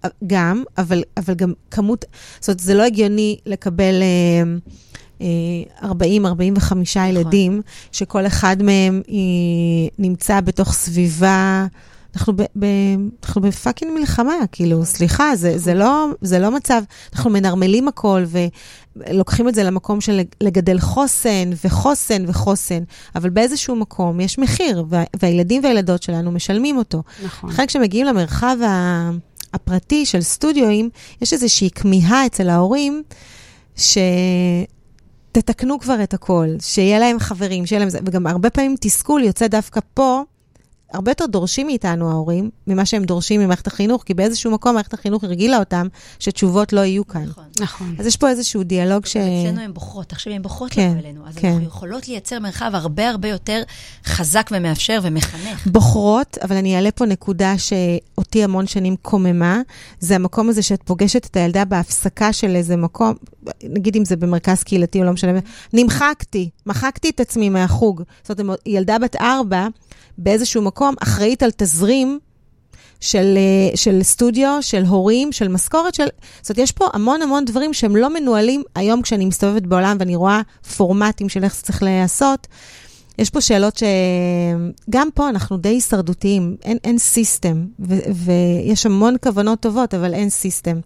גם, אבל גם כמות, זאת אומרת, זה לא הגיוני לקבל 40-45 ילדים, שכל אחד מהם נמצא בתוך סביבה, אנחנו בפאקינג מלחמה, כאילו, סליחה, זה לא מצב, אנחנו מנרמלים הכל, ולוקחים את זה למקום של לגדל חוסן, וחוסן, אבל באיזשהו מקום יש מחיר, והילדים והילדות שלנו משלמים אותו. נכון. אחרי כשמגיעים למרחב הפרטי של סטודיואים, יש איזושהי כמיהה אצל ההורים, תתקנו כבר את הכל, שיהיה להם חברים, שיהיה להם זה, וגם הרבה פעמים תסכול יוצא דווקא פה, הרבה יותר דורשים מאיתנו ההורים, ממה שהם דורשים ממערכת החינוך, כי באיזשהו מקום מערכת החינוך הרגילה אותם, שתשובות לא יהיו כאן. נכון. אז יש פה איזשהו דיאלוג אצלנו הן בוחרות, עכשיו הן בוחרות לבוא אלינו, אז אנחנו יכולות לייצר מרחב הרבה הרבה יותר חזק ומאפשר ומחנך. בוחרות, אבל אני אעלה פה נקודה שאותי המון שנים קוממה, זה המקום הזה שאת פוגשת את הילדה בהפסקה של איזה מקום, נגיד אם זה במרכז קהילתי או לא משנה, מחקתי את עצמי מהחוג. זאת אומרת, ילדה בת 4, באיזשהו מקום, אחראית על תזרים של סטודיו, של הורים, של משכורת, זאת אומרת, יש פה המון דברים שהם לא מנוהלים היום כשאני מסתובבת בעולם, ואני רואה פורמטים של איך זה צריך לעשות. יש פה שאלות שגם פה אנחנו די הישרדותיים, אין סיסטם, ויש המון כוונות טובות, אבל אין סיסטם.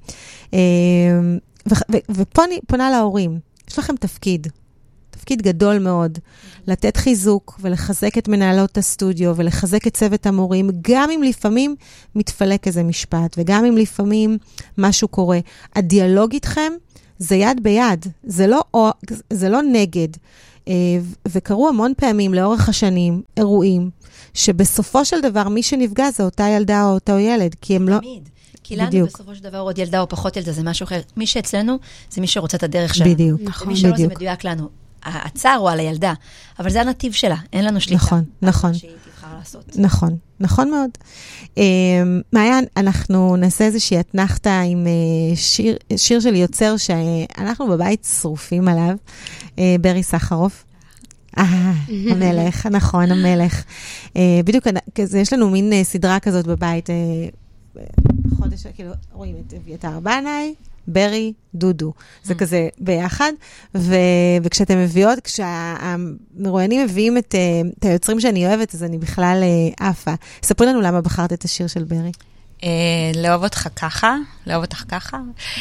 ופה אני פונה להורים, יש לכם תפקיד גדול מאוד, לתת חיזוק ולחזק את מנהלות הסטודיו ולחזק את צוות המורים, גם אם לפעמים מתפלק איזה משפט, וגם אם לפעמים משהו קורה. הדיאלוג איתכם זה יד ביד, זה לא נגד. וקרו המון פעמים לאורך השנים אירועים, שבסופו של דבר מי שנפגע זה אותה ילדה או אותו ילד, כי הם לא... כי לנו בסופו של דבר עוד ילדה או פחות ילדה, זה משהו אחר. מי שאצלנו זה מי שרוצה את הדרך שלנו. בדיוק. ומי שלא זה מדויק לנו. הצער הוא על הילדה, אבל זה הנתיב שלה, אין לנו שליטה. נכון. שהיא תבחר לעשות. נכון מאוד. מעיין, אנחנו נעשה איזושהי אתנחתה עם שיר של יוצר שאנחנו בבית שרופים עליו, ברי סחרוף. המלך, נכון, המלך. בדיוק, יש לנו מין סדרה כזאת בבית, בחודש, כאילו, רואים את אביתר בנאי, ברי, דודו. זה כזה ביחד, וכשאתם מביאות, כשהמרואיינים מביאים את היוצרים שאני אוהבת, אז אני בכלל עפה. ספרי לנו למה בחרת את השיר של ברי. לאהוב אותך ככה.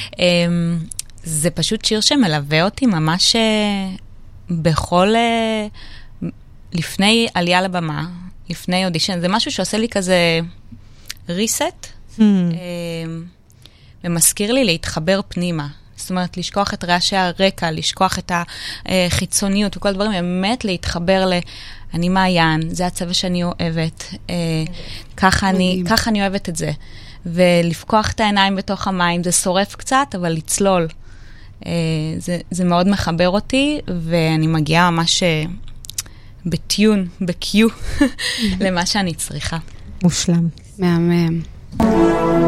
זה פשוט שיר שמלווה אותי ממש בכל, לפני עלייה לבמה, לפני אודישן. זה משהו שעושה לי כזה reset, ומזכיר לי להתחבר פנימה. זאת אומרת, לשכוח את רעשי הרקע, לשכוח את החיצוניות וכל דברים, באמת להתחבר אני מעיין, זה הצבע שאני אוהבת, ככה אני אוהבת את זה. ולפקוח את העיניים בתוך המים, זה שורף קצת, אבל לצלול. זה מאוד מחבר אותי, ואני מגיעה ממש בטיון, בקיו, למה שאני צריכה. מושלם. מהמם.